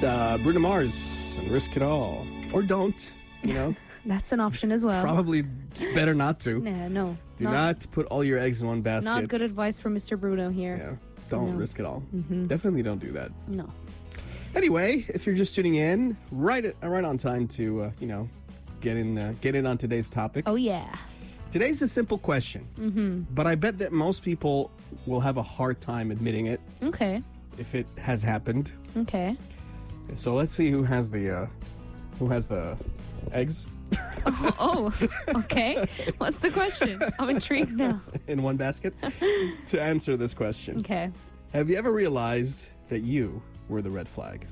Bruno Mars and Risk It All. Or don't, you know. That's an option as well. Probably better not to. Nah, no. Do not put all your eggs in one basket. Not good advice from Mr. Bruno here. Yeah, don't risk it all. Mm-hmm. Definitely don't do that. No. Anyway, if you're just tuning in, right on time to, get in on today's topic. Oh, yeah. Today's a simple question, but I bet that most people will have a hard time admitting it. Okay. If it has happened. Okay. So let's see who has the eggs. Okay. What's the question? I'm intrigued now. In one basket. To answer this question. Okay. Have you ever realized that you were the red flag?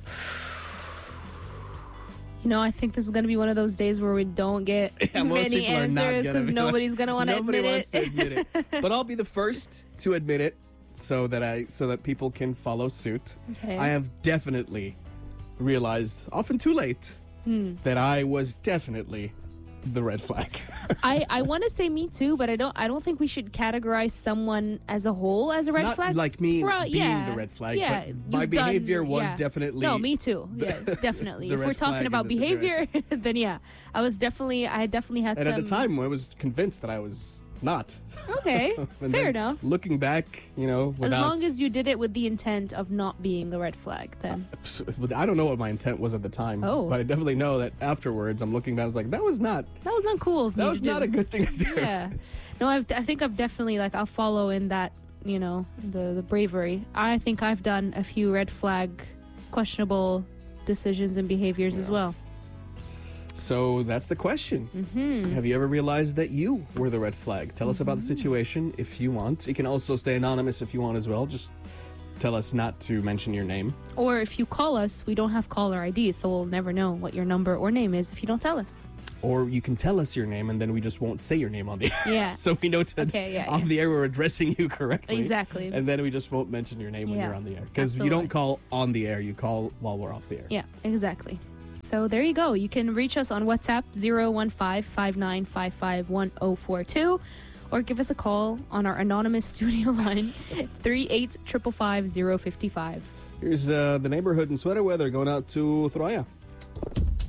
I think this is going to be one of those days where we don't get many answers because nobody's going to want to admit it. Nobody wants to admit it. But I'll be the first to admit it so that people can follow suit. Okay. I have definitely realized, often too late, that I was definitely the red flag. I want to say me too, but I don't think we should categorize someone as a whole as a red flag. Not like me being the red flag, but my behavior was definitely... No, me too. Yeah, definitely. If we're talking about behavior, then yeah. I definitely had some... And at the time, I was convinced that I was not. Okay, fair enough. Looking back, without... As long as you did it with the intent of not being the red flag, then... I don't know what my intent was at the time. Oh. But I definitely know that afterwards, I'm looking back, I was like, that was not cool of me. That was not a good thing to do. Yeah. No, I think I've definitely, I'll follow in that, the bravery. I think I've done a few red flag, questionable decisions and behaviors as well. So that's the question. Have you ever realized that you were the red flag? Tell us about the situation if you want. You can also stay anonymous if you want as well. Just tell us not to mention your name. Or if you call us, we don't have caller ID, so we'll never know what your number or name is if you don't tell us. Or you can tell us your name and then we just won't say your name on the air. Yeah. So we know off the air we're addressing you correctly. Exactly. And then we just won't mention your name when you're on the air. Because you don't call on the air, you call while we're off the air. Yeah, exactly. So there you go. You can reach us on WhatsApp 015-5955-1042 or give us a call on our anonymous studio line 38 555 055. Here's the neighborhood in sweater weather going out to Throya.